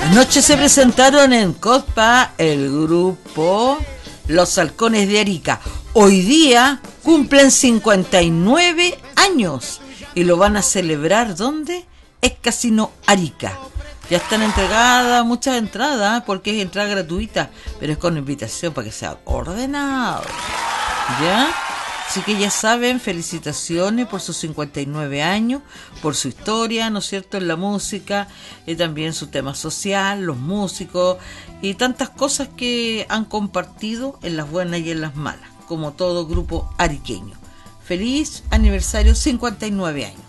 Anoche se presentaron en Cospa el grupo Los Halcones de Arica. Hoy día cumplen 59 años y lo van a celebrar, ¿dónde? Es Casino Arica. Ya están entregadas muchas entradas porque es entrada gratuita, pero es con invitación para que sea ordenado. ¿Ya? Así que ya saben, felicitaciones por sus 59 años, por su historia, ¿no es cierto?, en la música, y también su tema social, los músicos, y tantas cosas que han compartido en las buenas y en las malas, como todo grupo ariqueño. Feliz aniversario, 59 años.